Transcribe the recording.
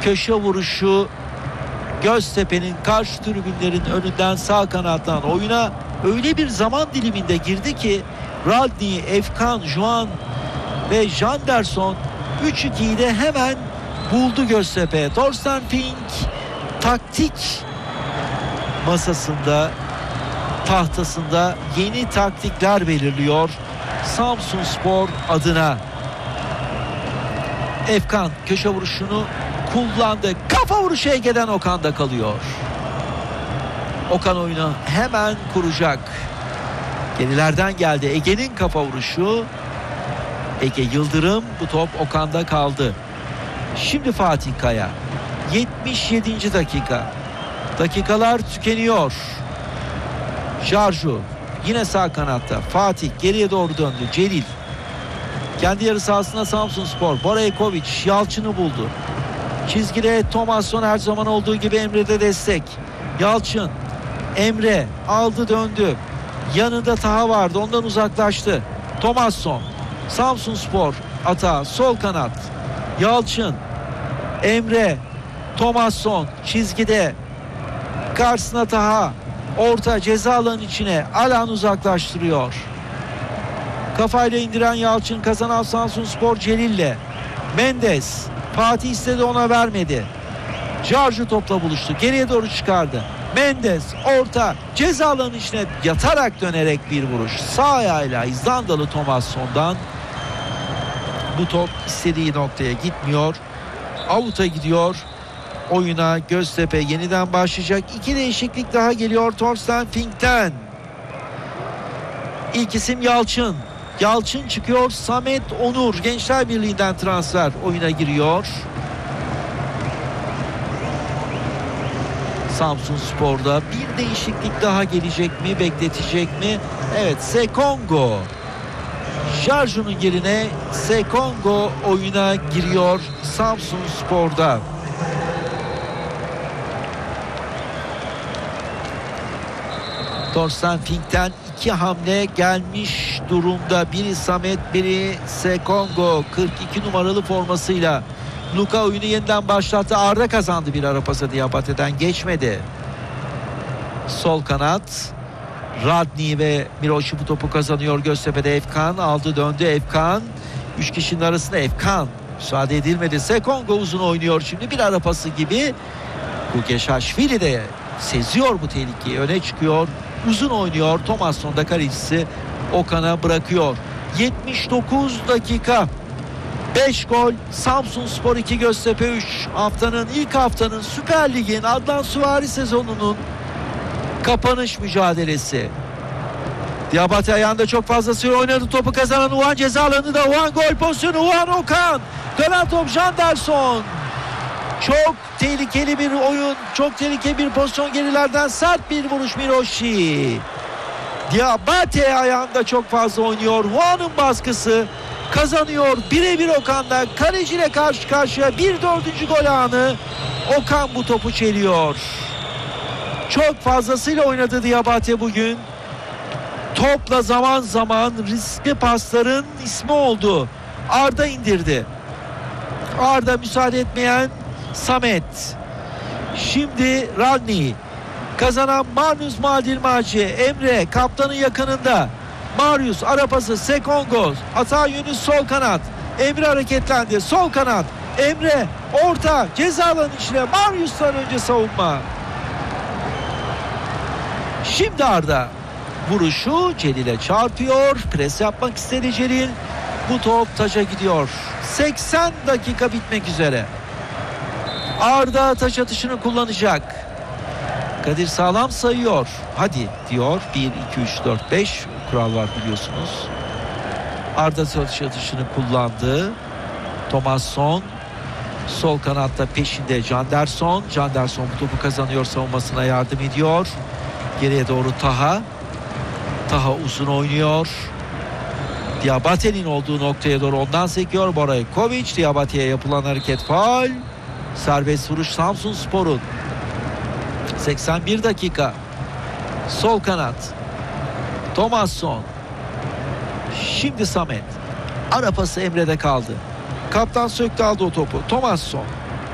köşe vuruşu Göztepe'nin karşı tribünlerin önünden sağ kanattan oyuna öyle bir zaman diliminde girdi ki Radni, Efkan, Juan ve Janderson 3-2'yi de hemen buldu Göztepe. Thorsten Fink taktik masasında, tahtasında yeni taktikler belirliyor Samsunspor adına. Efkan köşe vuruşunu kullandı. Kafa vuruşu Ege'den Okan'da kalıyor. Okan oyunu hemen kuracak. Gerilerden geldi Ege'nin kafa vuruşu. Ege Yıldırım, bu top Okan'da kaldı. Şimdi Fatih Kaya. 77. dakika. Dakikalar tükeniyor. Jarju yine sağ kanatta. Fatih geriye doğru döndü. Celil. Kendi yarı sahasında Samsunspor. Boraykovic Yalçın'ı buldu. Çizgide Thomasson her zaman olduğu gibi Emre'de destek. Yalçın. Emre aldı döndü. Yanında Taha vardı. Ondan uzaklaştı. Thomasson. Samsunspor atağı sol kanat. Yalçın. Emre. Thomasson çizgide. Karşısına Taha. Orta ceza alanının içine. Alan uzaklaştırıyor. Kafayla indiren Yalçın, kazanan Samsunspor Celil'le. Mendes. Fatih istedi, ona vermedi. Jarju topla buluştu. Geriye doğru çıkardı. Mendes orta ceza alanının içine yatarak dönerek bir vuruş. Sağ ayağıyla İzlandalı Thomasson'dan. Bu top istediği noktaya gitmiyor. Out'a gidiyor. Oyuna Göztepe yeniden başlayacak. 2 değişiklik daha geliyor Thorsten Fink'ten. İlk isim Yalçın. Yalçın çıkıyor. Samet Onur Gençler Birliği'nden transfer oyuna giriyor. Samsunspor'da bir değişiklik daha gelecek mi? Bekletecek mi? Evet, Sekongo. Jarju'nun yerine Sekongo oyuna giriyor Samsunspor'da. Thorsten Fink'ten 2 hamle gelmiş durumda. Biri Samet, biri Sekongo. 42 numaralı formasıyla Luka oyunu yeniden başlattı. Arda kazandı bir ara pası, Diabate'den geçmedi. Sol kanat Radni ve Miroşi bu topu kazanıyor. Göztepe'de Efkan aldı döndü. Efkan 3 kişinin arasında, Efkan müsaade edilmedi. Sekongo uzun oynuyor şimdi, bir ara pası gibi. Kukeşaşvili de seziyor bu tehlikeyi, öne çıkıyor. Uzun oynuyor. Thomasson da kalecisi Okan'a bırakıyor. 79 dakika. 5 gol. Samsunspor 2, Göztepe 3. İlk haftanın Süper Lig'in Adnan Süvari sezonunun kapanış mücadelesi. Diabate ayağında çok fazla süre oynadı. Topu kazanan Uğan ceza alanında. Uğan gol pozisyonu. Uğan Okan. Dönen top Janderson. Çok tehlikeli bir oyun. Çok tehlikeli bir pozisyon. Gerilerden sert bir vuruş Miroşi. Diabate ayağında çok fazla oynuyor. Juan'ın baskısı kazanıyor. Birebir Okan'da. Kaleciyle karşı karşıya. Bir 4. gol anı. Okan bu topu çeliyor. Çok fazlasıyla oynadı Diabate bugün. Topla zaman zaman riskli pasların ismi oldu. Arda indirdi. Arda müsaade etmeyen Samet. Şimdi Radni. Kazanan Marius Madilmaci. Emre kaptanın yakınında. Marius arapası Sekongo. Atağa yönü sol kanat. Emre hareketlendi. Sol kanat. Emre orta ceza alanı içine. Marius'tan önce savunma. Şimdi Arda. Vuruşu Celil'e çarpıyor. Pres yapmak istedi Celil. Bu top taça gidiyor. 80 dakika bitmek üzere. Arda taç atışını kullanacak. Kadir Sağlam sayıyor. Hadi diyor. 1, 2, 3, 4, 5 kural var biliyorsunuz. Arda taç atışını kullandı. Thomasson sol kanatta, peşinde Janderson. Janderson bu topu kazanıyor, savunmasına yardım ediyor. Geriye doğru Taha. Taha uzun oynuyor. Diabate'nin olduğu noktaya doğru ondan sekiyor. Boraykovic. Diabate'ye yapılan hareket faul. Serbest vuruş Samsunspor'un. 81 dakika. Sol kanat. Thomasson. Şimdi Samet. Ara pası Emre'de kaldı. Kaptan söktü, aldı o topu. Thomasson.